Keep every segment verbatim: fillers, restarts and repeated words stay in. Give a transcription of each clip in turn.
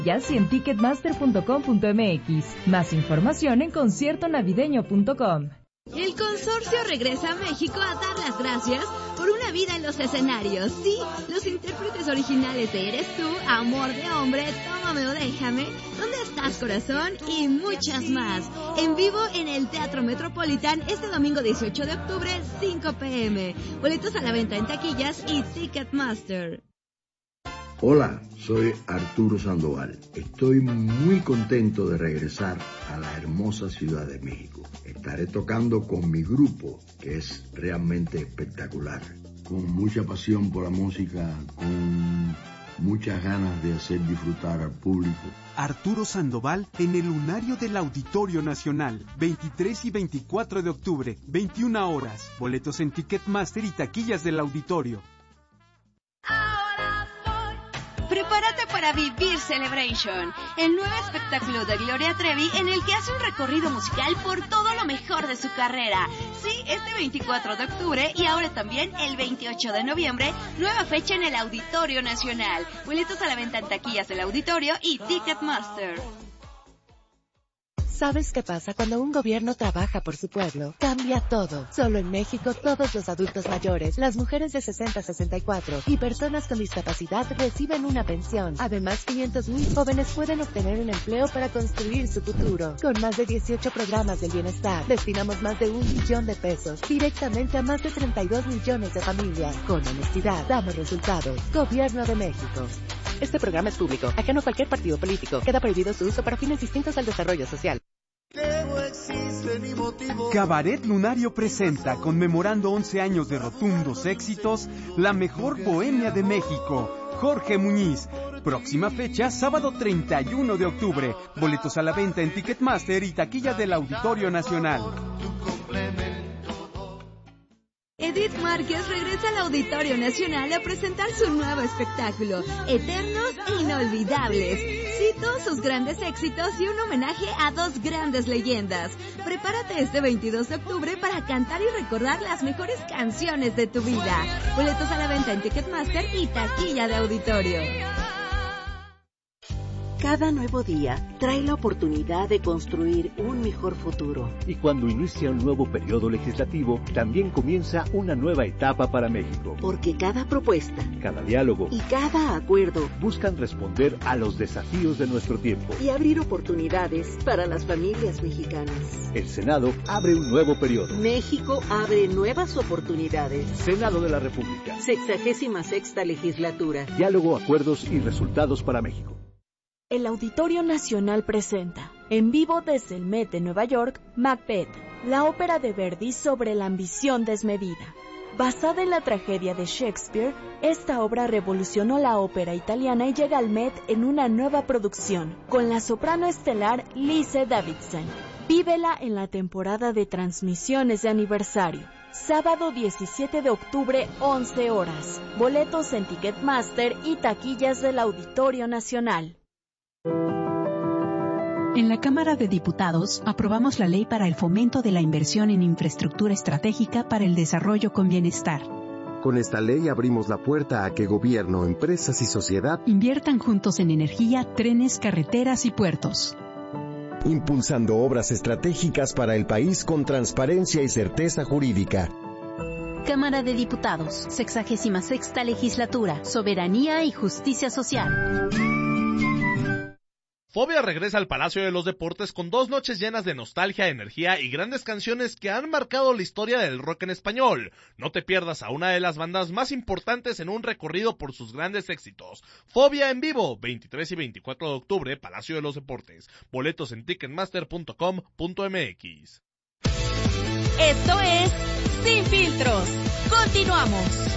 Ya y en ticketmaster punto com punto m x. Más información en concierto navideño punto com. El consorcio regresa a México a dar las gracias por una vida en los escenarios. Sí, los intérpretes originales de Eres tú, Amor de hombre, Tómame o déjame, ¿Dónde estás corazón? Y muchas más. En vivo en el Teatro Metropolitan este domingo dieciocho de octubre, cinco pe eme. Boletos a la venta en taquillas y Ticketmaster. Hola, soy Arturo Sandoval. Estoy muy contento de regresar a la hermosa Ciudad de México. Estaré tocando con mi grupo, que es realmente espectacular. Con mucha pasión por la música, con muchas ganas de hacer disfrutar al público. Arturo Sandoval en el Lunario del Auditorio Nacional, veintitrés y veinticuatro de octubre, veintiuna horas. Boletos en Ticketmaster y taquillas del auditorio. Prepárate para vivir Celebration, el nuevo espectáculo de Gloria Trevi en el que hace un recorrido musical por todo lo mejor de su carrera. Sí, este veinticuatro de octubre y ahora también el veintiocho de noviembre, nueva fecha en el Auditorio Nacional. Boletos a la venta en taquillas del auditorio y Ticketmaster. ¿Sabes qué pasa cuando un gobierno trabaja por su pueblo? Cambia todo. Solo en México, todos los adultos mayores, las mujeres de sesenta a sesenta y cuatro y personas con discapacidad reciben una pensión. Además, quinientos mil jóvenes pueden obtener un empleo para construir su futuro. Con más de dieciocho programas del bienestar, destinamos más de un millón de pesos directamente a más de treinta y dos millones de familias. Con honestidad, damos resultados. Gobierno de México. Este programa es público, ajeno a cualquier partido político. Queda prohibido su uso para fines distintos al desarrollo social. Cabaret Lunario presenta, conmemorando once años de rotundos éxitos, la mejor bohemia de México, Jorge Muñiz. Próxima fecha, sábado treinta y uno de octubre. Boletos a la venta en Ticketmaster y taquilla del Auditorio Nacional. Edith Márquez regresa al Auditorio Nacional a presentar su nuevo espectáculo, Eternos e Inolvidables. Cito sus grandes éxitos y un homenaje a dos grandes leyendas. Prepárate este veintidós de octubre para cantar y recordar las mejores canciones de tu vida. Boletos a la venta en Ticketmaster y taquilla de auditorio. Cada nuevo día trae la oportunidad de construir un mejor futuro. Y cuando inicia un nuevo periodo legislativo, también comienza una nueva etapa para México. Porque cada propuesta, cada diálogo y cada acuerdo buscan responder a los desafíos de nuestro tiempo y abrir oportunidades para las familias mexicanas. El Senado abre un nuevo periodo. México abre nuevas oportunidades. Senado de la República. Sexagésima sexta legislatura. Diálogo, acuerdos y resultados para México. El Auditorio Nacional presenta, en vivo desde el Met de Nueva York, Macbeth, la ópera de Verdi sobre la ambición desmedida. Basada en la tragedia de Shakespeare, esta obra revolucionó la ópera italiana y llega al Met en una nueva producción, con la soprano estelar Lise Davidson. Vívela en la temporada de transmisiones de aniversario. Sábado diecisiete de octubre, once horas. Boletos en Ticketmaster y taquillas del Auditorio Nacional. En la Cámara de Diputados aprobamos la Ley para el Fomento de la Inversión en Infraestructura Estratégica para el Desarrollo con Bienestar. Con esta ley abrimos la puerta a que gobierno, empresas y sociedad inviertan juntos en energía, trenes, carreteras y puertos. Impulsando obras estratégicas para el país con transparencia y certeza jurídica. Cámara de Diputados, sexagésima sexta legislatura, Soberanía y Justicia Social. Fobia regresa al Palacio de los Deportes con dos noches llenas de nostalgia, energía y grandes canciones que han marcado la historia del rock en español. No te pierdas a una de las bandas más importantes en un recorrido por sus grandes éxitos. Fobia en vivo, veintitrés y veinticuatro de octubre, Palacio de los Deportes. Boletos en ticketmaster punto com punto m x. Esto es Sin Filtros. Continuamos.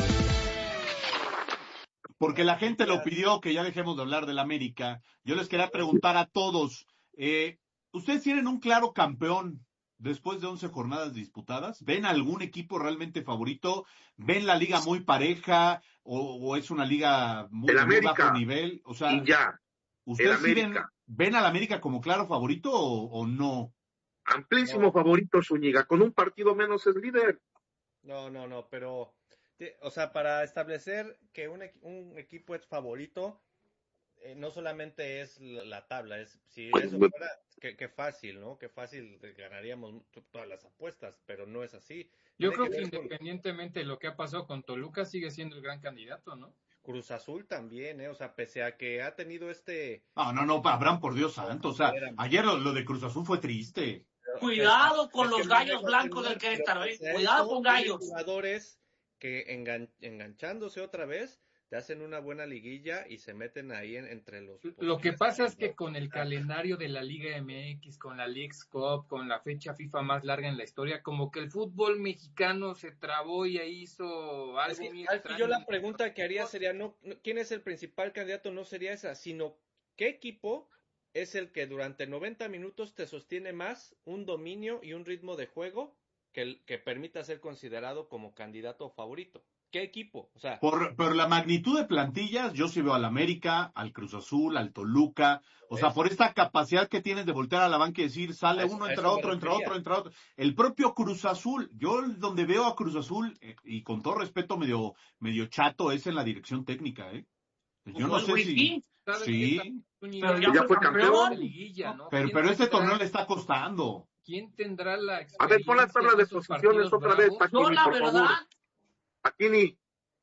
Porque la gente lo pidió que ya dejemos de hablar del América. Yo les quería preguntar a todos, eh, ¿ustedes tienen un claro campeón después de once jornadas disputadas? ¿Ven algún equipo realmente favorito? ¿Ven la liga muy pareja o, o es una liga muy, el muy América, bajo nivel? O sea, y ya, ¿ustedes sí ven, América. ven al América como claro favorito o, o no? Amplísimo no. favorito, Zúñiga, con un partido menos es líder. No, no, no, pero... O sea, para establecer que un, un equipo es favorito, eh, no solamente es la, la tabla, es si eso fuera, qué, qué fácil, ¿no? Qué fácil ganaríamos todas las apuestas, pero no es así. Yo Tiene creo que que ver con independientemente de lo que ha pasado con Toluca, sigue siendo el gran candidato, ¿no? Cruz Azul también, ¿eh? O sea, pese a que ha tenido este... No, no, no, Abraham, por Dios santo, o sea, ayer lo, lo de Cruz Azul fue triste. Cuidado con los gallos blancos del Querétaro, ¿eh? Cuidado con gallos. Jugadores que engan, enganchándose otra vez te hacen una buena liguilla y se meten ahí en, entre los... Lo que pasa es que con el calendario de la Liga M X, con la Leagues Cup, con la fecha FIFA más larga en la historia, como que el fútbol mexicano se trabó y ahí hizo algo Sí, muy Alfie, extraño. yo la pregunta que haría sería, no, no, ¿quién es el principal candidato? No sería esa, sino ¿qué equipo es el que durante noventa minutos te sostiene más un dominio y un ritmo de juego que, el, que permita ser considerado como candidato favorito? ¿Qué equipo? O sea, por, por la magnitud de plantillas, yo sí veo al América, al Cruz Azul, al Toluca, o sea, por esta capacidad que tienes de voltear a la banca y decir, sale eso, uno, entra otro, entra otro, entra otro. El propio Cruz Azul, yo donde veo a Cruz Azul, eh, y con todo respeto medio, medio chato, es en la dirección técnica, ¿eh. Yo no sé si... Sí, pero ya, ya fue campeón. De liguilla, ¿no? Pero, pero este torneo le está costando. ¿Quién tendrá la experiencia? A ver, pon la tabla de posiciones otra vez, Paquini, no, la por verdad. favor. Paquini,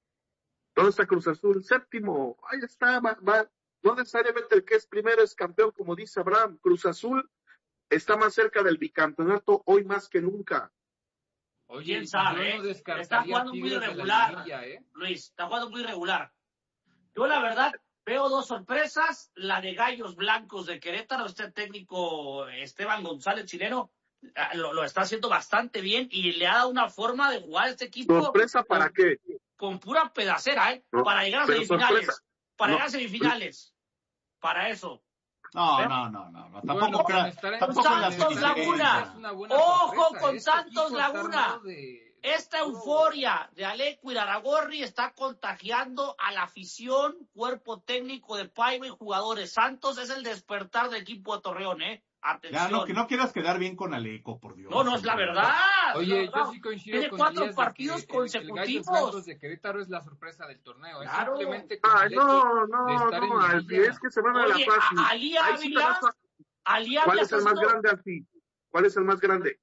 ¿dónde está Cruz Azul? Séptimo, ahí está, va, va. No necesariamente el que es primero es campeón, como dice Abraham. Cruz Azul está más cerca del bicampeonato hoy más que nunca. Oye, ¿quién sabe? No está jugando muy irregular, liguilla, ¿eh? Luis, está jugando muy irregular. Yo la verdad veo dos sorpresas, la de Gallos Blancos de Querétaro, este técnico Esteban González, chileno, lo, lo está haciendo bastante bien y le ha dado una forma de jugar a este equipo. ¿Sorpresa para con, qué? Con pura pedacera, ¿eh? No, para llegar a semifinales. Sorpresa. Para no. llegar a semifinales. Para eso. No, no, no, no, no. Tampoco, bueno, crea, tampoco Santos Laguna. Ojo sorpresa. con este Santos Laguna. De... Esta euforia de Aleco Iraragorri está contagiando a la afición, cuerpo técnico de Paiva y jugadores. Santos es el despertar del equipo de Torreón, ¿eh? Atención. Ya, no, que no quieras quedar bien con Aleco, por Dios. No, no, es la verdad. Oye, no, yo sí coincido Tiene con cuatro Elías partidos de que consecutivos. El, el Gallos de Querétaro es la sorpresa del torneo. Claro. Es simplemente con Ay, el hecho no, no, de estar no, en Alfie, es que se van a Oye, la fácil. Ali Ávila, Ali Ávila ¿Cuál es el más haciendo... grande, Alfie? ¿Cuál es el más grande?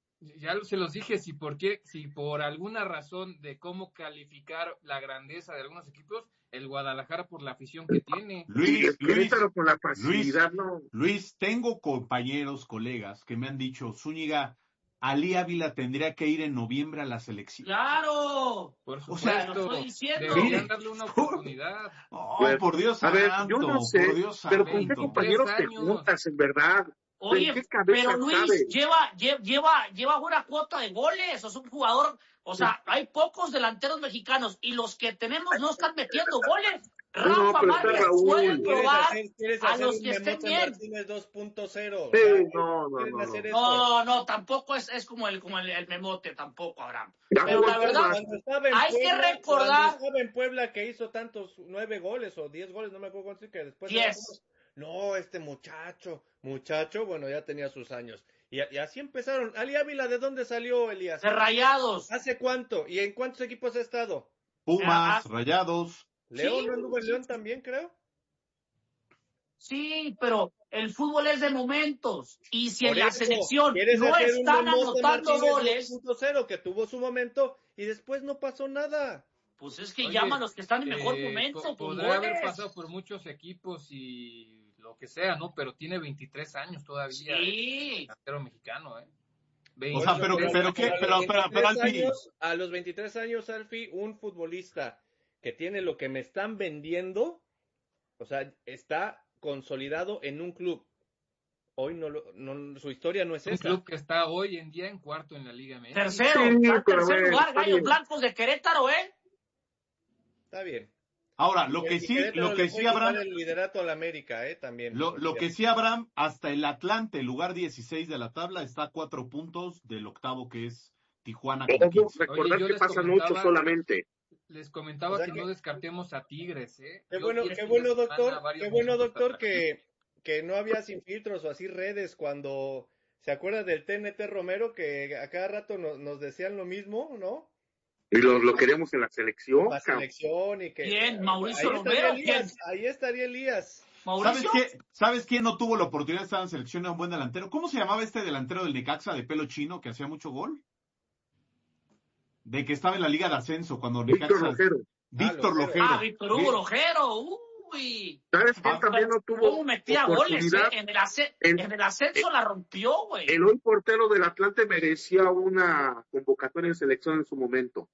Ya se los dije, si por qué, si por alguna razón de cómo calificar la grandeza de algunos equipos, el Guadalajara por la afición que tiene. Luis, Luis, por la facilidad, Luis, no. Luis, tengo compañeros, colegas que me han dicho, Zúñiga, Ali Ávila tendría que ir en noviembre a la selección. ¡Claro! Por o sea, supuesto, estoy diciendo. Deberían darle una oportunidad. Oh, Pues, por Dios a ver, santo, yo no sé, por Dios pero santo. ¿con qué compañeros te juntas, en verdad? Oye, ¿En qué cabeza pero Luis cabe? lleva, lleva, lleva, lleva buena cuota de goles, o es un jugador, o sea, hay pocos delanteros mexicanos y los que tenemos no están metiendo goles. Rafa No, pero está Márquez Raúl. puede probar ¿Quieres hacer, quieres a hacer los un que estén Memote bien. Martínez dos punto cero? Sí, O sea, no, no, ¿quieren no, hacer no. eso? No, no, tampoco es, es como el, como el, el memote, tampoco, Abraham. Ya Pero jugó la verdad, Cuando estaba en hay que Puebla, recordar- cuando estaba en Puebla que hizo tantos nueve goles o diez goles, no me acuerdo cuántos, que después... Diez. No, este muchacho, muchacho, bueno, ya tenía sus años. Y, y así empezaron. Ali Ávila, ¿de dónde salió, Elías? de Rayados. ¿Hace cuánto? ¿Y en cuántos equipos ha estado? Pumas, Ah, Rayados. León, Sí. ¿no anduvo en León también, creo? Sí, pero el fútbol es de momentos. Y si Por en la eso, selección ¿quieres no hacer un están Memote anotando Martínez goles, dos punto cero que tuvo su momento y después no pasó nada? pues es que Oye, llaman a los que están en mejor eh, momento. po- con podrá haber goles. pasado por muchos equipos y lo que sea, ¿no? Pero tiene veintitrés años todavía. Sí. El delantero mexicano, ¿eh? O sea, pero, Bueno, pero, ¿qué? a los Pero, pero, pero, veintitrés Alfie, años- a los veintitrés años, Alfie, un futbolista que tiene lo que me están vendiendo, o sea, está consolidado en un club. Hoy no, lo, no su historia no es Un esa. club que está hoy en día en cuarto en la Liga M X. Tercero, Sí, está en pero tercer bueno, lugar, está Gallos bien. Blancos de Querétaro, ¿eh? Está bien. ahora, lo Y que sí, Querétaro lo le que puede sí, quitar Abraham, el liderato a la América, eh, también. lo, lo que sí, Abraham, hasta el Atlante, lugar dieciséis de la tabla, está a cuatro puntos del octavo, que es Tijuana con Ojo, quince. recordar Oye, yo que les pasan comentaba- ocho solamente. Les comentaba O sea que, que- no descartemos a Tigres, ¿eh? Qué Yo bueno, vi qué este bueno, fin de semana doctor, varios qué bueno, minutos doctor, atrás. que, que no había sin filtros o así redes cuando se acuerda del T N T Romero, que a cada rato nos, nos decían lo mismo, ¿no? Y lo, lo queremos en la selección, La cabrón. selección y que... ¿Quién? ¿Mauricio ahí estaría Romero? Elías, ahí estaría Elías. ¿Sabes qué? ¿Sabes quién no tuvo la oportunidad de estar en selección de un buen delantero? ¿Cómo se llamaba este delantero del Necaxa de pelo chino que hacía mucho gol? De que estaba en la Liga de Ascenso cuando Víctor Necaxa... Lojero. Víctor ah, Lojero. Ah, Víctor Hugo Lojero. Uy. ¿Sabes quién también no tuvo ¿Cómo metía goles, eh? En el, ace... el, en el ascenso el, la rompió, güey. El hoy portero del Atlante merecía una convocatoria en selección en su momento.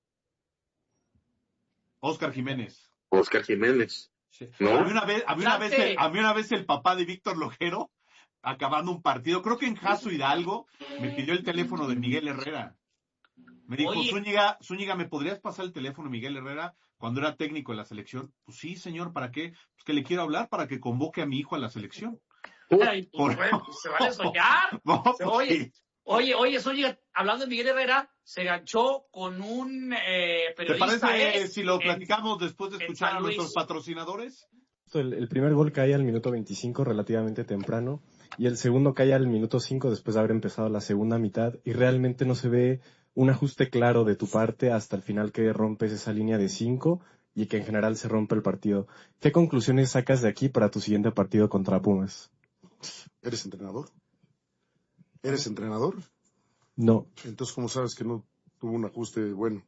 Oscar Jiménez. Oscar Jiménez. Sí. ¿No? A mí una vez, a mí una vez, el, a mí una vez el papá de Víctor Lojero, acabando un partido, creo que en Jaso Hidalgo, me pidió el teléfono de Miguel Herrera. Me dijo, Zúñiga, Zúñiga, ¿me podrías pasar el teléfono de Miguel Herrera cuando era técnico de la selección? Pues sí, señor, ¿para qué? Pues que le quiero hablar para que convoque a mi hijo a la selección. Ay, pues, Por... bueno, se vale soñar. No, pues oye, sí. oye, oye, Zúñiga, hablando de Miguel Herrera, se ganchó con un eh, periodista. ¿Te parece eh, si lo platicamos en, después de escuchar a nuestros patrocinadores? El, el primer gol cae al minuto veinticinco, relativamente temprano, y el segundo cae al minuto cinco después de haber empezado la segunda mitad, y realmente no se ve un ajuste claro de tu parte hasta el final que rompes esa línea de cinco y que en general se rompe el partido. ¿Qué conclusiones sacas de aquí para tu siguiente partido contra Pumas? ¿Eres entrenador? ¿Eres entrenador? No. Entonces, ¿cómo sabes que no tuvo un ajuste bueno?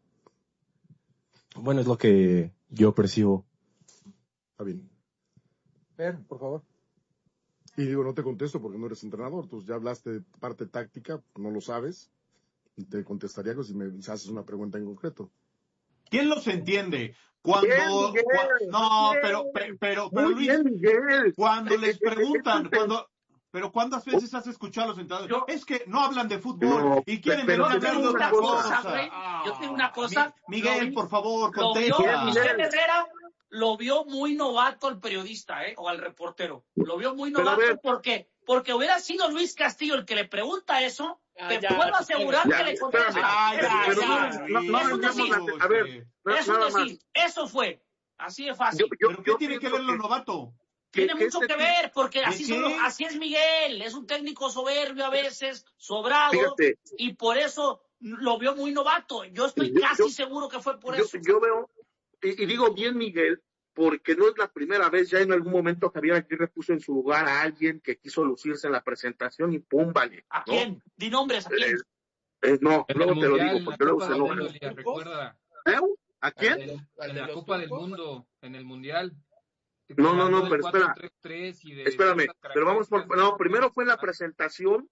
Bueno, es lo que yo percibo. Está bien. Per, por favor. Y digo, no te contesto porque no eres entrenador. Tú ya hablaste de parte táctica, no lo sabes. Y te contestaría que si me haces una pregunta en concreto. ¿Quién los entiende? Cuando... Bien, cua, no, bien, pero, pero, pero, pero Luis, bien, cuando les preguntan, cuando... Pero ¿cuántas veces has escuchado a los entrenadores? Yo, es que no hablan de fútbol no, y quieren venir a hablar de otra cosa. cosa. Ah, yo tengo una cosa. Mi, Miguel, vi, por favor, contesta. Vio, Miguel Herrera lo vio muy novato al periodista, ¿eh? O al reportero. Lo vio muy novato porque, porque hubiera sido Luis Castillo el que le pregunta eso. Ah, te ya, puedo asegurar ya, que le contesta. Ah, ya, es, ya, es, no, no, es un decir. A ver, es un decir. Eso fue. Así de fácil. Yo, yo, ¿Pero qué yo tiene que ver lo novato? Tiene mucho que ver, porque así, son, así es Miguel, es un técnico soberbio a veces, sobrado, Fíjate. y por eso lo vio muy novato. Yo estoy yo, casi yo, seguro que fue por yo, eso. Yo veo, y, y digo bien Miguel, porque no es la primera vez, ya en algún momento Javier Aguirre puso en su lugar a alguien que quiso lucirse en la presentación y pum, vale. ¿A ¿no? quién? Di nombres, ¿a quién? Eh, eh, no, en luego te mundial, lo digo, porque luego se enoja. Recuerda. ¿Eh? ¿A quién? En la, la Copa del Mundo, en el Mundial. No, no, no, pero espera. Espérame, pero vamos por... No, primero fue la presentación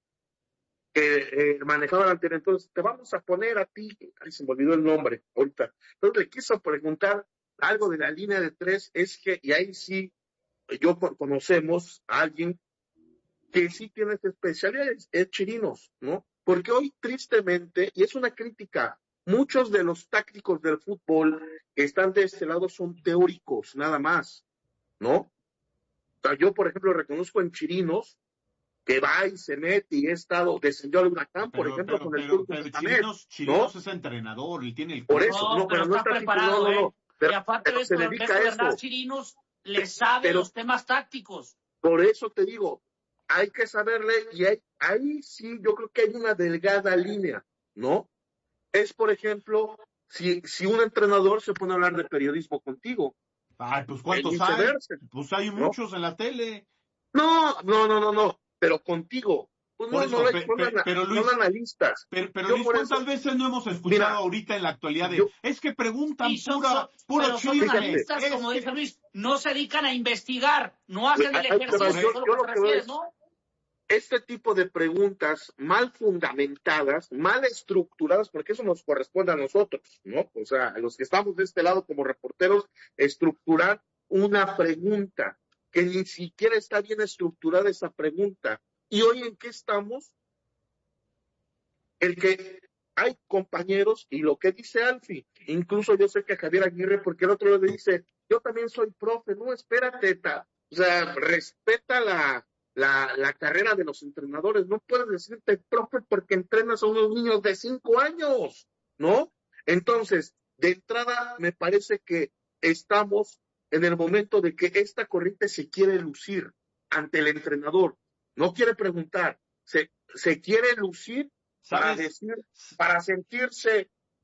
que eh, manejaba el anterior. Entonces, te vamos a poner a ti... Ay, se me olvidó el nombre ahorita. Entonces, le quiso preguntar algo de la línea de tres. Es que, y ahí sí, yo conocemos a alguien que sí tiene esta especialidad, es, es Chirinos, ¿no? Porque hoy, tristemente, y es una crítica, muchos de los tácticos del fútbol que están de este lado son teóricos, nada más, ¿no? O sea, yo, por ejemplo, reconozco en Chirinos que va y se mete y he estado, descendió al Huracán, por pero, ejemplo, pero, con el pero, Turco pero Chirinos, Chirinos ¿no? es entrenador y tiene el... Por eso, no, no pero, pero no está, está preparado, no, no, no, pero, y aparte de esto, en vez de verdad, Chirinos le sabe pero, los temas tácticos. Por eso te digo, hay que saberle, y hay, ahí sí, yo creo que hay una delgada línea, ¿no? Es, por ejemplo, si, si un entrenador se pone a hablar de periodismo contigo. Ay, pues ¿cuántos hay? Pues hay muchos ¿no? en la tele. No, no, no, no, no, pero contigo. Pues no, eso, no, pe, pe, no, pero Luis, son analistas. Pero, pero Luis, ¿cuántas eso, veces no hemos escuchado mira, ahorita en la actualidad de, yo, es que preguntan son, pura, puro pero son chisme? analistas, es como que... dice Luis, no se dedican a investigar, no hacen el ejercicio, yo, yo, yo lo que refieres, ¿no? Este tipo de preguntas mal fundamentadas, mal estructuradas, porque eso nos corresponde a nosotros, ¿no? O sea, a los que estamos de este lado como reporteros, estructurar una pregunta, que ni siquiera está bien estructurada esa pregunta. ¿Y hoy en qué estamos? El que hay compañeros, y lo que dice Alfie, incluso yo sé que Javier Aguirre, porque el otro le dice, yo también soy profe, no, espérate, ta, o sea, respeta la... La, la carrera de los entrenadores, no puedes decirte profe porque entrenas a unos niños de cinco años, ¿no? Entonces, de entrada, me parece que estamos en el momento de que esta corriente se quiere lucir ante el entrenador, no quiere preguntar, se, se quiere lucir para decir, para sentirse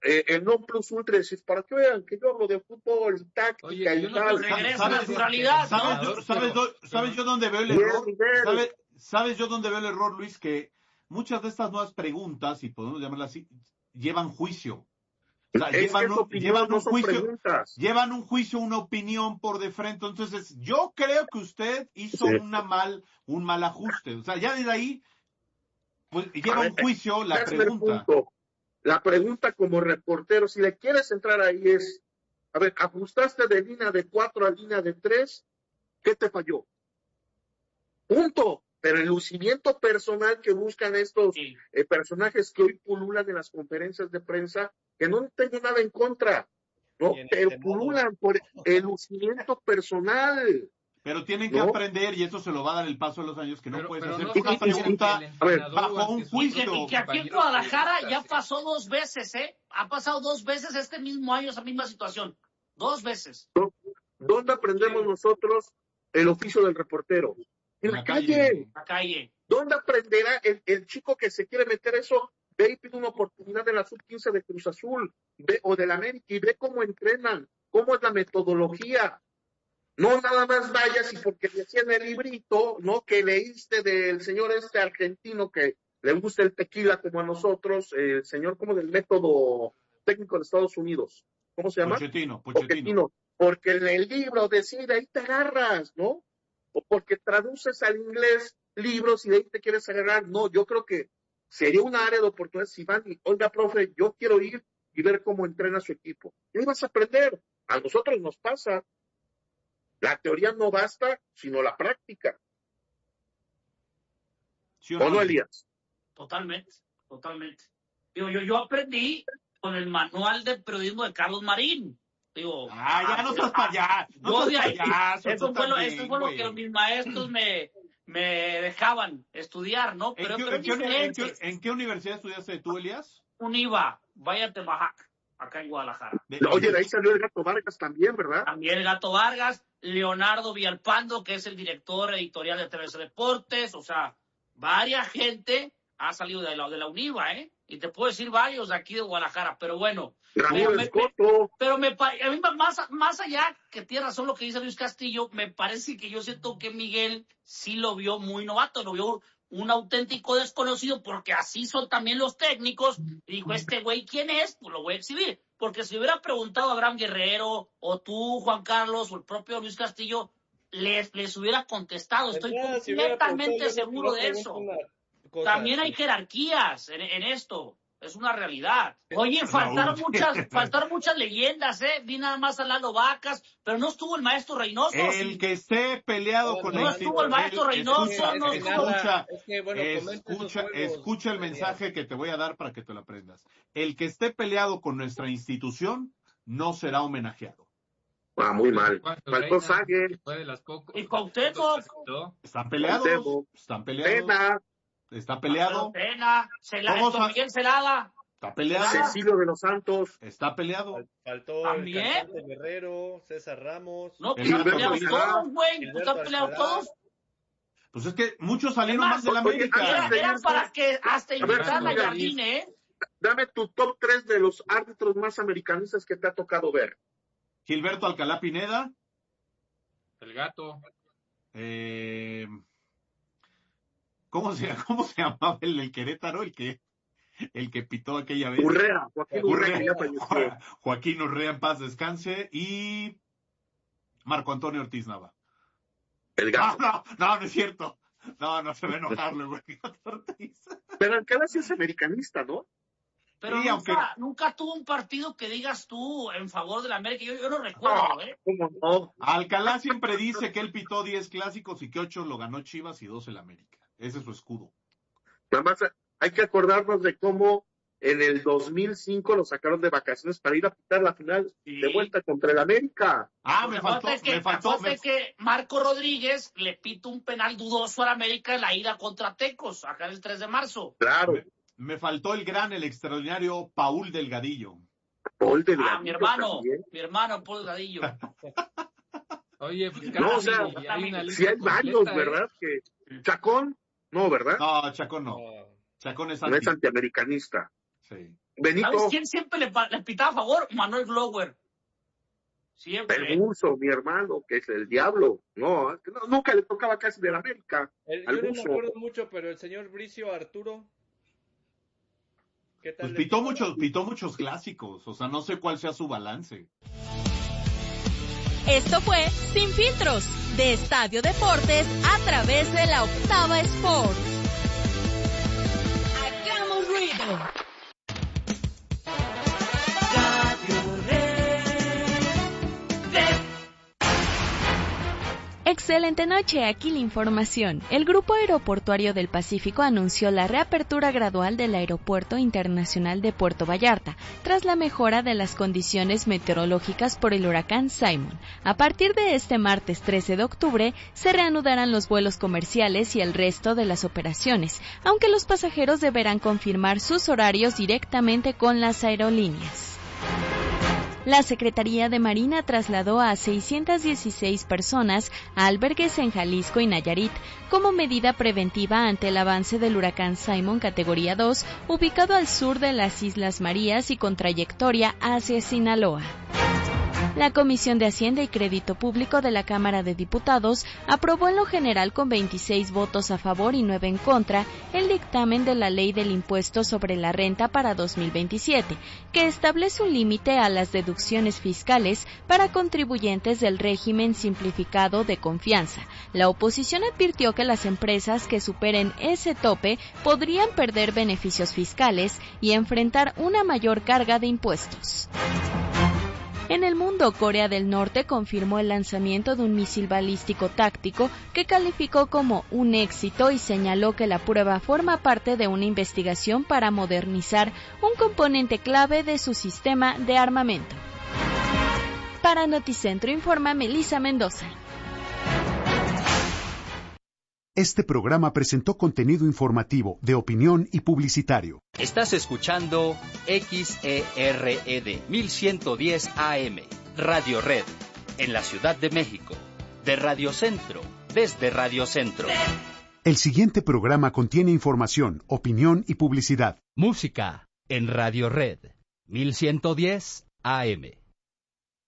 eh, el non plus ultra, decir, para que vean que yo hablo de fútbol, táctica Oye, y yo no tal. Regresa a la naturalidad, ¿Sabes, ¿no? yo, sabes, do- ¿Sabes yo dónde veo el Bien, error? bien. ¿Sabes, ¿Sabes yo dónde veo el error, Luis? Que muchas de estas nuevas preguntas, y podemos llamarlas así, llevan juicio. O sea, Es llevan, que es un, opinión, llevan no un son juicio, preguntas. llevan un juicio, una opinión por de frente. Entonces, yo creo que usted hizo Sí. una mal, un mal ajuste. O sea, ya desde ahí, pues lleva A ver, un juicio la hazme el pregunta. punto. La pregunta como reportero, si le quieres entrar ahí es, a ver, ajustaste de línea de cuatro a línea de tres, ¿qué te falló? Punto. Pero el lucimiento personal que buscan estos Sí. eh, personajes que hoy pululan en las conferencias de prensa, que no tengo nada en contra, ¿no? Y en el Pero Senado. pululan por el lucimiento personal. Pero tienen que ¿No? aprender, y eso se lo va a dar el paso de los años, que no Pero- puedes pero hacer no una se quieren pregunta que el a ver, entrenador bajo o ante un sus juicio. Y que, y que aquí en compañeros Guadalajara ya periodistas, pasó dos veces, ¿eh? Ha pasado dos veces este mismo año esa misma situación. Dos veces. ¿Dónde aprendemos nosotros el oficio del reportero? En la calle. La calle. ¿Dónde aprenderá el, el chico que se quiere meter eso? Ve y pide una oportunidad en la sub quince de Cruz Azul, ve, o del América, y ve cómo entrenan, cómo es la metodología. No nada más vayas y porque decía en el librito, ¿no? Que leíste del señor este argentino que le gusta el tequila como a nosotros, eh, el señor como del método técnico de Estados Unidos. ¿Cómo se llama? Pochettino, Pochettino. Pochettino. Porque en el libro decide, ahí te agarras, ¿no? O porque traduces al inglés libros y de ahí te quieres agarrar. No, yo creo que sería una área de oportunidad si van y, oiga, profe, yo quiero ir y ver cómo entrena su equipo. Y ahí vas a aprender. A nosotros nos pasa. La teoría no basta, sino la práctica. ¿Sí o ¿O no, no, Elías? Totalmente, totalmente. Digo, yo, yo aprendí con el manual de periodismo de Carlos Marín. Digo, Ah, ya no seas payaso. No yo de seas ahí, payaso. eso tú fue, lo, también, eso fue lo güey. que mis maestros me, me dejaban estudiar, ¿no? ¿En Pero, qué, pero en es qué- en diferente. qué- en qué universidad estudiaste tú, Elías? Univa, váyate Majac, acá en Guadalajara. De- Oye, de ahí salió el Gato Vargas también, ¿verdad? También el Gato Vargas, Leonardo Villalpando, que es el director editorial de T V C Deportes, o sea, varias gente ha salido de la, de la UNIVA, ¿eh? Y te puedo decir varios de aquí de Guadalajara, pero bueno. Ramiro Pero me, Escoto. pero me pa- a mí más, más allá que tiene razón lo que dice Luis Castillo, me parece que yo siento que Miguel sí lo vio muy novato, lo vio un auténtico desconocido, porque así son también los técnicos. Y dijo, este güey, ¿quién es? Pues lo voy a exhibir. Porque si hubiera preguntado a Abraham Guerrero, o tú, Juan Carlos, o el propio Luis Castillo, les, les hubiera contestado. Estoy Entonces, si hubiera completamente preguntado, yo no- seguro no de pregunto eso. una cosa También hay así. jerarquías en, en esto. Es una realidad. Oye, faltaron Raúl. muchas, faltaron muchas leyendas, ¿eh? Vi nada más a Lalo Vacas, pero no estuvo el maestro Reynoso. El sí. que esté peleado No, con no la estuvo el maestro institución- Reynoso, escucha, no es que estuvo- nada, es que, bueno, comenta esos escucha, juegos, escucha el Elías. mensaje que te voy a dar para que te lo aprendas. El que esté peleado con nuestra institución no será homenajeado. Ah, muy mal. ¿Cuántos Faltó reinas? Sague, Fue de las pocos. Y Cuauhtémoc. aceptó. Están peleados, Cuauhtémoc, están peleados, Pena, está peleado, Pena, Celada, ¿Cómo Héctor sa- Miguel Celada. está peleado, Cecilio de los Santos. está peleado. Fal- Faltó ¿También? el cantante Guerrero, César Ramos. No, pues El están Gilberto peleados Alcalá. todos, güey. Pues Gilberto están peleados Alcalá. todos. Pues es que muchos salieron Es más más, de la oye, América. antes Era, de era irse- para que hasta ver, invitarla a mira, Jardín, ¿eh? Dame tu top tres de los árbitros más americanistas que te ha tocado ver. Gilberto Alcalá Pineda, El gato. eh, ¿cómo se, cómo se llamaba el del Querétaro? El que, el que pitó aquella vez. Urrea, Joaquín Urrea, que ya falleció. Jo- Joaquín Urrea en paz descanse y Marco Antonio Ortiz Nava. El No, gato. no, no, no es cierto. No, no se va a enojar luego el Gato Ortiz. Pero Alcalá sí es americanista, ¿no? Pero Sí, nunca, aunque- nunca tuvo un partido que digas tú en favor de la América. Yo, yo no recuerdo, ¿eh? ¿Cómo no? Alcalá siempre dice que él pitó diez clásicos y que ocho lo ganó Chivas y dos el América. Ese es su escudo. Nada más hay que acordarnos de cómo en el dos mil cinco lo sacaron de vacaciones para ir a pitar la final Sí. de vuelta contra el América. Ah, me faltó, Acuérdate que, me faltó, acuérdate me- que Marco Rodríguez le pita un penal dudoso al América en la ida contra Tecos, acá el tres de marzo. Claro. me, me faltó el gran, el extraordinario Paul Delgadillo. Paul Ah, Delgadillo mi hermano, también. mi hermano Paul Gadillo. Oye, pues No, o sea, casi hay una lista Si hay varios, completa, ¿eh? ¿verdad? Que Chacón, no, ¿verdad? No, Chacón no. No. Chacón es No es anti. antiamericanista. Sí. Benito. ¿Sabes quién siempre le, le pitaba a favor? Manuel Glower. Siempre. Permuso, mi hermano, que es el diablo. No, no nunca le tocaba casi de la América. El, yo no me acuerdo mucho, pero el señor Bricio Arturo. ¿Qué tal? Pues pitó muchos, pitó muchos clásicos. O sea, no sé cuál sea su balance. Esto fue Sin Filtros, de Estadio Deportes a través de la Octava Sports. ¡Hagamos ruido! Excelente noche, aquí la información. El Grupo Aeroportuario del Pacífico anunció la reapertura gradual del Aeropuerto Internacional de Puerto Vallarta, tras la mejora de las condiciones meteorológicas por el huracán Simon. A partir de este martes trece de octubre, se reanudarán los vuelos comerciales y el resto de las operaciones, aunque los pasajeros deberán confirmar sus horarios directamente con las aerolíneas. La Secretaría de Marina trasladó a seiscientas dieciséis personas a albergues en Jalisco y Nayarit como medida preventiva ante el avance del huracán Simon categoría dos, ubicado al sur de las Islas Marías y con trayectoria hacia Sinaloa. La Comisión de Hacienda y Crédito Público de la Cámara de Diputados aprobó en lo general con veintiséis votos a favor y nueve en contra el dictamen de la Ley del Impuesto sobre la Renta para dos mil veintisiete, que establece un límite a las deducciones fiscales para contribuyentes del régimen simplificado de confianza. La oposición advirtió que las empresas que superen ese tope podrían perder beneficios fiscales y enfrentar una mayor carga de impuestos. En el mundo, Corea del Norte confirmó el lanzamiento de un misil balístico táctico que calificó como un éxito y señaló que la prueba forma parte de una investigación para modernizar un componente clave de su sistema de armamento. Para Noticentro informa Melissa Mendoza. Este programa presentó contenido informativo, de opinión y publicitario. Estás escuchando X E R E D mil ciento diez A M, Radio Red, en la Ciudad de México, de Radio Centro, desde Radio Centro. El siguiente programa contiene información, opinión y publicidad. Música en Radio Red, mil ciento diez A M.